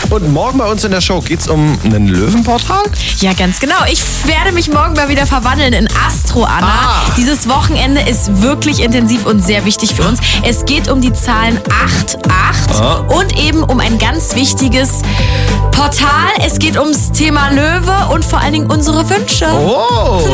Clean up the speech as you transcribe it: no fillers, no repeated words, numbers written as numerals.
Und morgen bei uns in der Show geht's um ein Löwenportal? Ja, ganz genau. Ich werde mich morgen mal wieder verwandeln in Astro Anna. Dieses Wochenende ist wirklich intensiv und sehr wichtig für uns. Es geht um die Zahlen 88 und eben um ein ganz wichtiges Portal. Es geht ums Thema Löwe und vor allen Dingen unsere Wünsche. Oh.